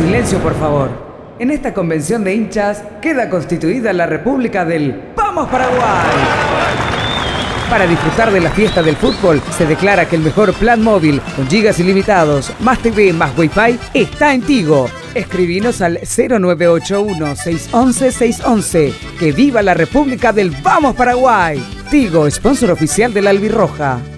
Silencio, por favor. En esta convención de hinchas queda constituida la República del ¡Vamos Paraguay! Para disfrutar de la fiesta del fútbol, se declara que el mejor plan móvil con gigas ilimitados, más TV, más Wi-Fi, está en Tigo. Escribinos al 0981-611-611. ¡Que viva la República del Vamos Paraguay! Tigo, sponsor oficial de la Albirroja.